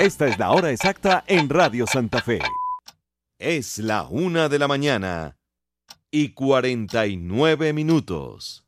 Esta es la hora exacta en Radio Santa Fe. Es la 1 de la mañana y 49 minutos.